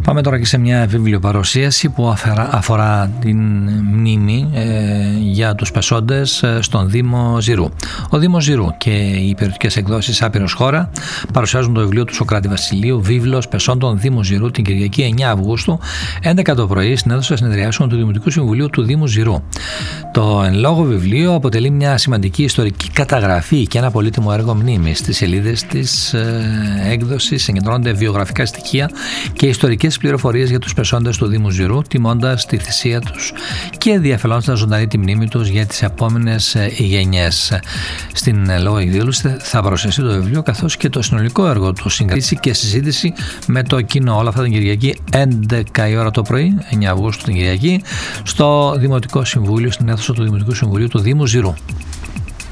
Πάμε τώρα και σε μια βιβλιοπαρουσίαση που αφορά την μνήμη για τους πεσόντες στον Δήμο Ζηρού. Ο Δήμος Ζηρού και οι περιοδικές εκδόσεις Άπειρος Χώρα παρουσιάζουν το βιβλίο του Σωκράτη Βασιλείου «Βίβλος Πεσόντων Δήμου Ζηρού» την Κυριακή 9 Αυγούστου 11 το πρωί στην αίθουσα συνεδριάσεων του Δημοτικού Συμβουλίου του Δήμου Ζηρού. Το εν λόγω βιβλίο αποτελεί μια σημαντική ιστορική καταγραφή και ένα πολύτιμο έργο μνήμης. Στις σελίδες της έκδοσης συγκεντρώνονται βιογραφικά στοιχεία και ιστορικές πληροφορίες για τους πεσόντες του Δήμου Ζηρού, τιμώντας τη θυσία τους και διαφελώντας ζωντανή τη μνήμη τους για τις επόμενες γενιές. Στην λόγω εκδήλωση θα παρουσιαστεί το βιβλίο καθώς και το συνολικό έργο του, συγκρατήσει και συζήτηση με το κοινό. Όλα αυτά την Κυριακή 11 η ώρα το πρωί, 9 Αυγούστου την Κυριακή, στο Δημοτικό Συμβούλιο, στην αίθουσα του Δημοτικού Συμβουλίου του Δήμου Ζηρού.